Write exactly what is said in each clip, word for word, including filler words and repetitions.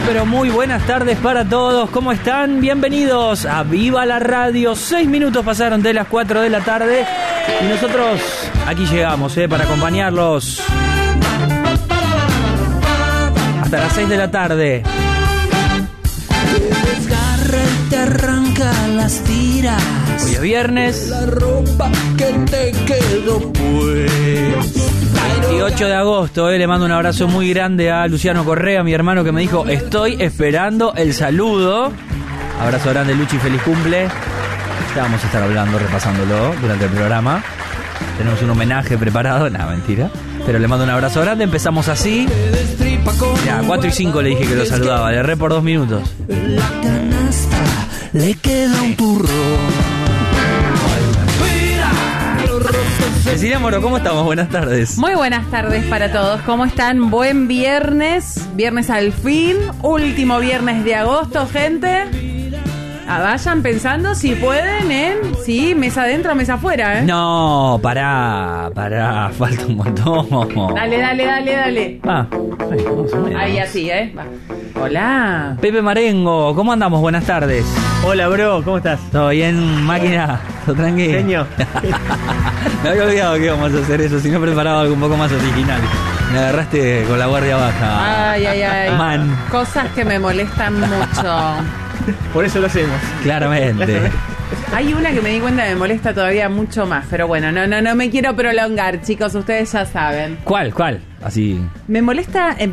pero muy buenas tardes para todos. ¿Cómo están? Bienvenidos a Viva la Radio. Seis minutos pasaron de las cuatro de la tarde y nosotros aquí llegamos eh, para acompañarlos hasta las seis de la tarde. Te desgarra y te arranca las tiras. Hoy es viernes. La ropa que te quedó pues. veintiocho de agosto, eh, le mando un abrazo muy grande a Luciano Correa, mi hermano, que me dijo, estoy esperando el saludo. Abrazo grande, Luchi, feliz cumple. Ya vamos a estar hablando, repasándolo durante el programa. Tenemos un homenaje preparado, nada, mentira. Pero le mando un abrazo grande, empezamos así. Ya, cuatro y cinco le dije que lo saludaba, le erré por dos minutos. La canasta le queda un turrón. Cecilia Moro, ¿cómo estamos? Buenas tardes. Muy buenas tardes para todos. ¿Cómo están? Buen viernes. Viernes al fin. Último viernes de agosto, gente. Ah, vayan pensando si pueden en... Sí, mesa adentro, mesa afuera, ¿eh? No, pará, pará, falta un montón. Dale, dale, dale, dale. Ah, ahí, más o menos. Ahí así, ¿eh? Va. Hola. Pepe Marengo, ¿cómo andamos? Buenas tardes. Hola, bro, ¿cómo estás? ¿Todo bien, máquina? ¿Todo tranquilo? Genio. Me había olvidado que íbamos a hacer eso, si no preparaba algo un poco más original. Me agarraste con la guardia baja. Ay, ay, ay. Man. Cosas que me molestan mucho. Por eso lo hacemos. Claramente. Hay una que me di cuenta que me molesta todavía mucho más, pero bueno, no, no, no me quiero prolongar, chicos, ustedes ya saben. ¿Cuál? ¿Cuál? Así. Me molesta... Eh,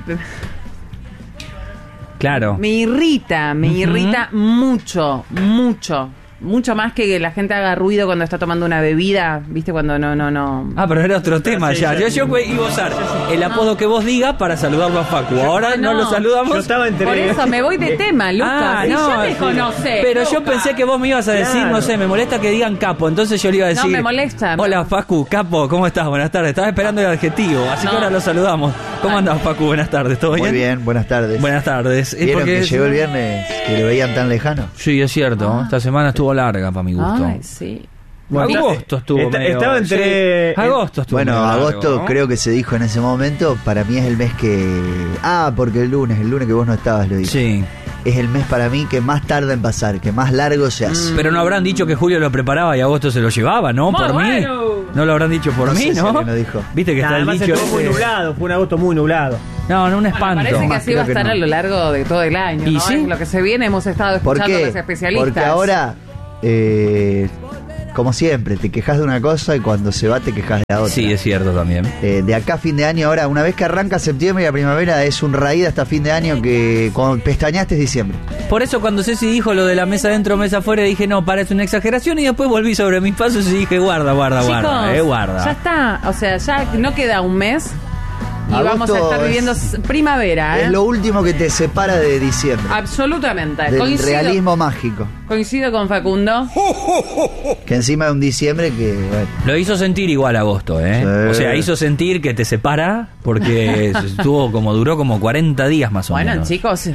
Claro. Me irrita, me uh-huh. irrita mucho, mucho. Mucho más que la gente haga ruido cuando está tomando una bebida, ¿viste? Cuando no, no, no... Ah, pero era otro tema sí, ya. ya. Yo, yo iba a usar el apodo no. que vos digas para saludarlo a Facu. Ahora no, no lo saludamos. Yo estaba entre... Por eso me voy de tema, Lucas. Ah, si no, ya te conocés. Pero Lucas. Yo pensé que vos me ibas a decir, claro. no sé, me molesta que digan capo. Entonces yo le iba a decir... No, me molesta. Hola, Facu, capo, ¿cómo estás? Buenas tardes. Estaba esperando el adjetivo, así no. que ahora lo saludamos. ¿Cómo ah. andás, Facu? Buenas tardes, ¿todo bien? Muy bien, buenas tardes. Buenas tardes. ¿Vieron que llegó el viernes que lo veían tan lejano? Sí, es cierto. Ah. Esta semana estuvo larga para mi gusto. Ay, sí. Bueno, agosto estuvo está, medio, estaba entre sí. agosto estuvo bueno medio agosto largo, ¿no? Creo que se dijo en ese momento. Para mí es el mes que ah porque el lunes el lunes que vos no estabas lo dije. Sí. Es el mes para mí que más tarda en pasar, que más largo se hace. Pero no habrán dicho que julio lo preparaba y agosto se lo llevaba, ¿no? Muy por bueno. mí. No lo habrán dicho por no mí, sé ¿no? Si lo dijo. Viste que Nada, está el además dicho estuvo muy ese... nublado, fue un agosto muy nublado. No, no, un espanto. Bueno, parece que así va a estar no. a lo largo de todo el año, ¿Y ¿no? sí? Es lo que se viene, hemos estado escuchando ¿Por qué? a los especialistas. Porque ahora eh, como siempre, te quejas de una cosa y cuando se va te quejas de la otra. Sí, es cierto también. Eh, de acá a fin de año, ahora, una vez que arranca septiembre y la primavera, es un raíz hasta fin de año que cuando pestañaste es diciembre. Por eso cuando Ceci dijo lo de la mesa adentro, mesa afuera, dije, no, para, es una exageración, y después volví sobre mis pasos y dije, guarda, guarda, Chicos, guarda, eh, guarda. Ya está, o sea, ya no queda un mes y Agosto vamos a estar viviendo es, primavera, ¿eh? Es lo último que te separa de diciembre. Absolutamente. Del coincido, realismo mágico. Coincido con Facundo. Que encima de un diciembre que, bueno. Lo hizo sentir igual agosto, ¿eh? Sí. O sea, hizo sentir que te separa porque estuvo como, duró como cuarenta días más o bueno, menos. Bueno, chicos...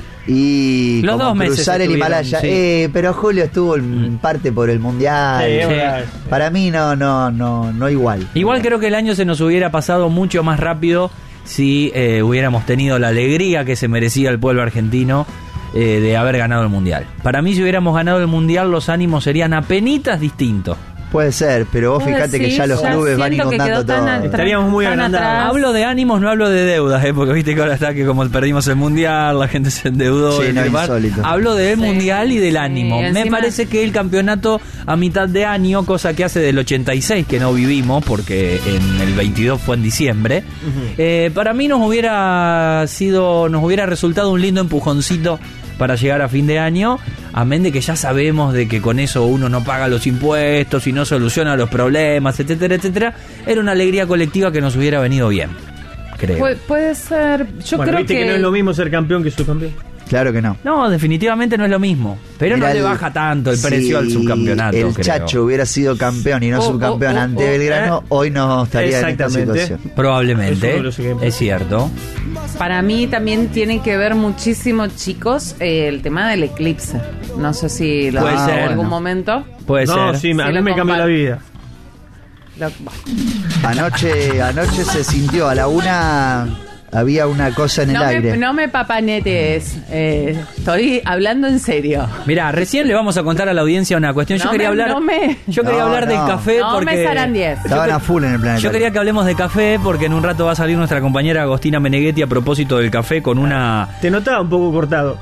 Y los como dos meses cruzar el Himalaya. sí. Eh, pero Julio estuvo en parte por el mundial. Sí, Sí. verdad. Para mí no, no, no, no igual. Igual creo que el año se nos hubiera pasado mucho más rápido si eh, hubiéramos tenido la alegría que se merecía el pueblo argentino eh, de haber ganado el mundial. Para mí, si hubiéramos ganado el mundial, los ánimos serían apenitas distintos. Puede ser, pero vos fíjate que ya los clubes van inundando todo. Estaríamos muy agrandados. Hablo de ánimos, no hablo de deudas, ¿eh? Porque viste que ahora está que como perdimos el mundial, la gente se endeudó. Sí, y no, demás. insólito. Hablo del Sí, mundial y del sí, ánimo. Me encima... parece que el campeonato a mitad de año, cosa que hace del ochenta y seis que no vivimos, porque en el veintidós fue en diciembre, uh-huh. eh, para mí nos hubiera sido, nos hubiera resultado un lindo empujoncito para llegar a fin de año, amén de que ya sabemos de que con eso uno no paga los impuestos y no soluciona los problemas, etcétera, etcétera. Era una alegría colectiva que nos hubiera venido bien, creo. Pu- puede ser, yo bueno, creo viste que... que no es lo mismo ser campeón que subcampeón. Claro que no. No, definitivamente no es lo mismo. Pero Mirá no le el- baja tanto el si precio al subcampeonato, el creo. Chacho hubiera sido campeón y no Oh, subcampeón oh, oh, ante oh, Belgrano, eh. hoy no estaría en esta Exactamente. situación. Probablemente, Es uno de los ejemplos. es cierto. Para mí también tiene que ver muchísimo, chicos, eh, el tema del eclipse. No sé si lo Puede han ser. en algún bueno. momento. Puede No, ser. sí, a Se mí lo me cambió compa- la vida. Lo- Anoche, anoche se sintió a la una, había una cosa en el no aire. Me, no me papanetes, eh, estoy hablando en serio. Mirá, recién le vamos a contar a la audiencia una cuestión. Yo No quería me- hablar, no me- yo quería No, hablar del no. café No porque me zarandies. Estaban a full en el planeta. yo quería que hablemos de café porque en un rato va a salir nuestra compañera Agostina Meneghetti a propósito del café con una. Te notaba un poco cortado.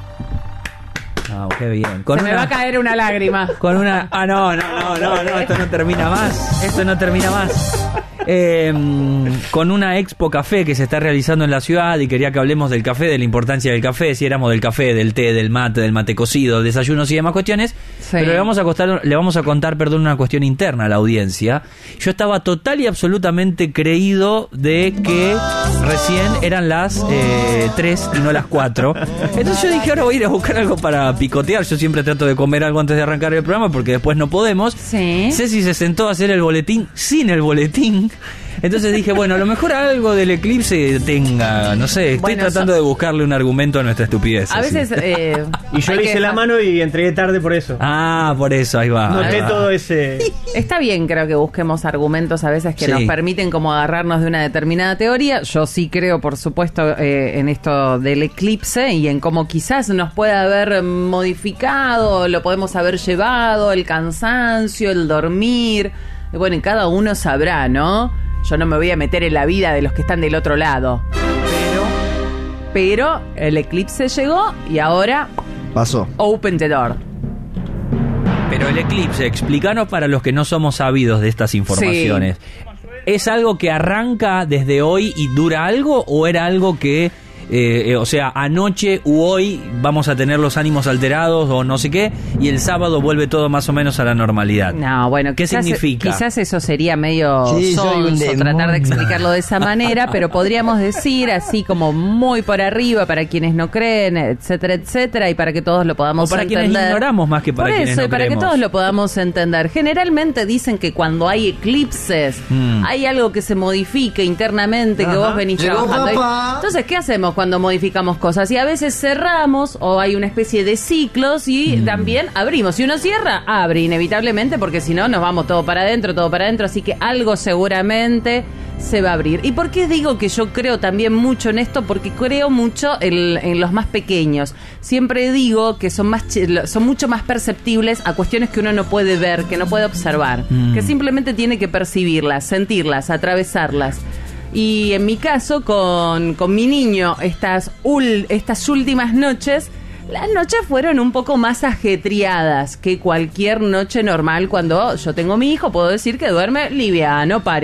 Ah, qué bien. Con Se me una- va a caer una lágrima. Con una. Ah, no, no, no, no, no, esto no termina más. Esto no termina más. Eh, con una expo café que se está realizando en la ciudad y quería que hablemos del café, de la importancia del café, si éramos del café, del té, del mate, del mate cocido, desayunos y demás cuestiones. Sí. Pero le vamos a contar, le vamos a contar, perdón, una cuestión interna a la audiencia. Yo estaba total y absolutamente creído de que recién eran las eh, tres y no las cuatro. Entonces yo dije, ahora voy a ir a buscar algo para picotear. Yo siempre trato de comer algo antes de arrancar el programa porque después no podemos. Sí. Ceci se sentó a hacer el boletín sin el boletín. Entonces dije, bueno, a lo mejor algo del eclipse tenga, no sé, estoy Bueno, tratando so- de buscarle un argumento a nuestra estupidez. A Ceci. veces. Eh, Y yo hay le que hice la dejar- mano y entregué tarde por eso. Ah, por eso, ahí va. ahí Noté va. todo ese... Está bien, creo que busquemos argumentos a veces que Sí. nos permiten como agarrarnos de una determinada teoría. Yo sí creo, por supuesto, eh, en esto del eclipse y en cómo quizás nos puede haber modificado, lo podemos haber llevado, el cansancio, el dormir. Y bueno, y cada uno sabrá, ¿no? Yo no me voy a meter en la vida de los que están del otro lado. Pero, pero el eclipse llegó y ahora Pasó. open the door. Pero el eclipse, explícanos para los que no somos sabidos de estas informaciones. ¿Es algo que arranca desde hoy y dura algo o era algo que, eh, eh, o sea, anoche u hoy vamos a tener los ánimos alterados o no sé qué y el sábado vuelve todo más o menos a la normalidad? No, bueno, ¿Qué quizás, significa? Quizás eso sería medio Sí, soy un sonso tratar demonio. de explicarlo de esa manera, pero podríamos decir así como muy por arriba para quienes no creen, etcétera, etcétera, y para que todos lo podamos O para entender. quienes ignoramos más que para por quienes eso, no y para creemos. que todos lo podamos entender. Generalmente dicen que cuando hay eclipses, Mm. hay algo que se modifica internamente, que Ajá. vos venís Llegó trabajando. papá. Entonces, ¿qué hacemos cuando modificamos cosas? Y a veces cerramos o hay una especie de ciclos y Mm. también abrimos. Si uno cierra, abre inevitablemente porque si no nos vamos todo para adentro, todo para adentro. Así que algo seguramente se va a abrir. ¿Y por qué digo que yo creo también mucho en esto? Porque creo mucho en, en los más pequeños. Siempre digo que son, más, chi- son mucho más perceptibles a cuestiones que uno no puede ver, que no puede observar, Mm. que simplemente tiene que percibirlas, sentirlas, atravesarlas. Y en mi caso, con, con mi niño, estas, ul- estas últimas noches, las noches fueron un poco más ajetreadas que cualquier noche normal. Cuando yo tengo mi hijo, puedo decir que duerme liviano,